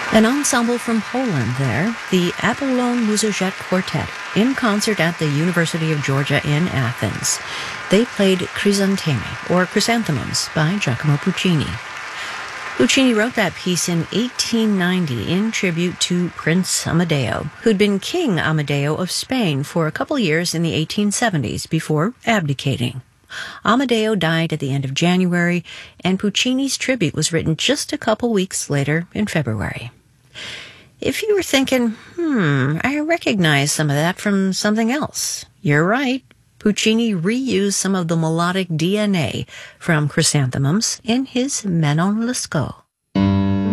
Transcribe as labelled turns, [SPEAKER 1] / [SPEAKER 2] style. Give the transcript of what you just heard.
[SPEAKER 1] An ensemble from Poland there, the Apollon Muzychek Quartet, in concert at the University of Georgia in Athens. They played Crisantemi, or Chrysanthemums, by Giacomo Puccini. Puccini wrote that piece in 1890 in tribute to Prince Amadeo, who'd been King Amadeo of Spain for a couple years in the 1870s before abdicating. Amadeo died at the end of January, and Puccini's tribute was written just a couple weeks later in February. If you were thinking, I recognize some of that from something else, you're right. Puccini reused some of the melodic DNA from Chrysanthemums in his Manon Lescaut.